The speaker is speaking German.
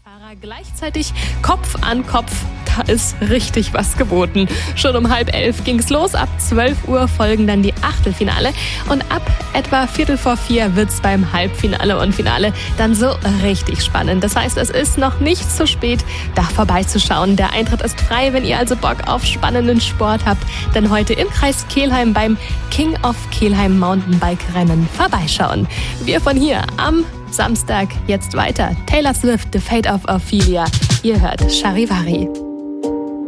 Fahrer gleichzeitig Kopf an Kopf. Da ist richtig was geboten. Schon um 10:30 ging's los. Ab 12 Uhr folgen dann die Achtelfinale. Und ab etwa 3:45 wird's beim Halbfinale und Finale dann so richtig spannend. Das heißt, es ist noch nicht zu spät, da vorbeizuschauen. Der Eintritt ist frei, wenn ihr also Bock auf spannenden Sport habt. Dann heute im Kreis Kelheim beim King of Kelheim Mountainbike-Rennen vorbeischauen. Wir von hier am Samstag jetzt weiter. Taylor Swift, The Fate of Ophelia. Ihr hört Charivari.